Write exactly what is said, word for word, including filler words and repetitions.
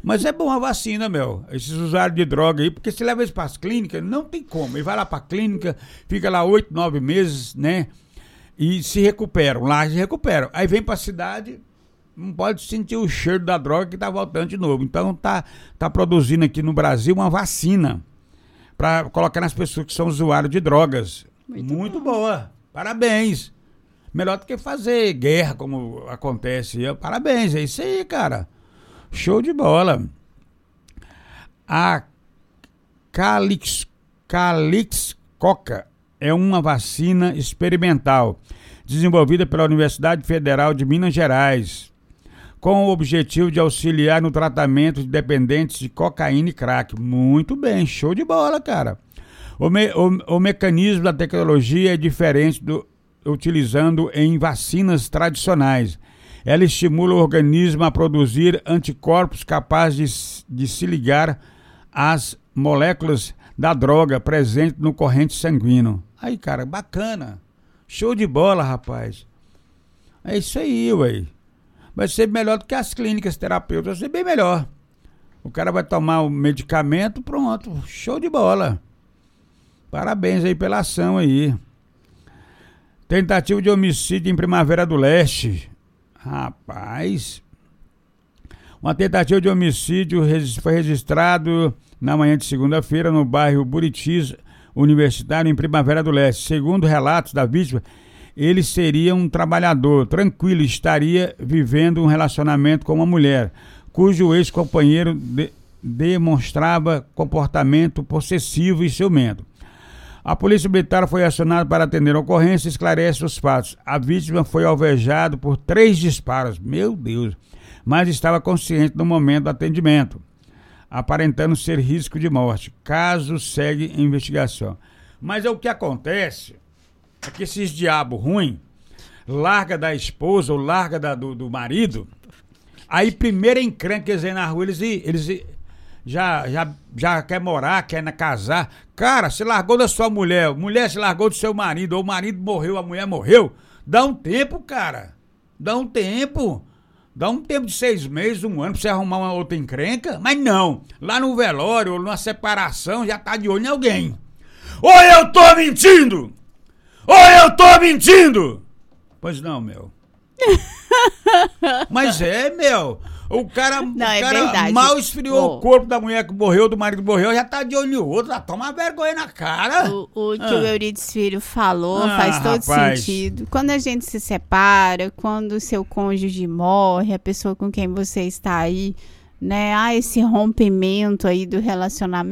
Mas é bom a vacina, meu. Esses usuários de droga aí, porque se leva eles pras clínicas, não tem como. Ele vai lá pra clínica, fica lá oito, nove meses, né? E se recuperam. Lá se recuperam. Aí vem pra cidade, não pode sentir o cheiro da droga que tá voltando de novo. Então tá, tá produzindo aqui no Brasil uma vacina pra colocar nas pessoas que são usuários de drogas. Muito, Muito boa. Parabéns. Melhor do que fazer guerra, como acontece. Parabéns, é isso aí, cara. Show de bola. A Calix, Calix Coca é uma vacina experimental desenvolvida pela Universidade Federal de Minas Gerais, com o objetivo de auxiliar no tratamento de dependentes de cocaína e crack. Muito bem, show de bola, cara. O, me, o, o mecanismo da tecnologia é diferente do utilizando em vacinas tradicionais. Ela estimula o organismo a produzir anticorpos capazes de, de se ligar às moléculas da droga presente no corrente sanguíneo. Aí, cara, bacana. Show de bola, rapaz. É isso aí, ué. Vai ser melhor do que as clínicas terapêuticas. Vai ser bem melhor. O cara vai tomar o medicamento, pronto. Show de bola. Parabéns aí pela ação aí. Tentativa de homicídio em Primavera do Leste. Rapaz. Uma tentativa de homicídio foi registrado na manhã de segunda-feira no bairro Buritis Universitário, em Primavera do Leste. Segundo relatos da vítima, ele seria um trabalhador tranquilo e estaria vivendo um relacionamento com uma mulher, cujo ex-companheiro de- demonstrava comportamento possessivo e ciumento. A polícia militar foi acionada para atender a ocorrência e esclarece os fatos. A vítima foi alvejada por três disparos, meu Deus, mas estava consciente no momento do atendimento, aparentando ser risco de morte. Caso segue em investigação. Mas é o que acontece é que esses diabos ruins larga da esposa ou larga da, do, do marido, aí primeiro encrenca que eles vêm na rua, eles, eles já, já, já quer morar, quer casar. Cara, se largou da sua mulher, mulher se largou do seu marido, ou o marido morreu, a mulher morreu, dá um tempo, cara. Dá um tempo. Dá um tempo de seis meses, um ano pra você arrumar uma outra encrenca. Mas não, lá no velório ou numa separação já tá de olho em alguém. Ou eu tô mentindo! Ou eu tô mentindo! Pois não, meu. Mas é, meu. O cara, Não, o é cara verdade. mal esfriou Oh. o corpo da mulher que morreu, do marido que morreu, já tá de olho no outro, já toma vergonha na cara. O, o que Ah. o Euridice Filho falou Ah, faz todo rapaz. sentido. Quando a gente se separa, quando o seu cônjuge morre, a pessoa com quem você está aí, né? Ah, esse rompimento aí do relacionamento.